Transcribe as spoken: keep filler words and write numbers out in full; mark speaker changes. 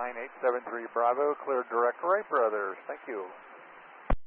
Speaker 1: nine eight seven three Bravo, cleared direct right, brothers. Thank you.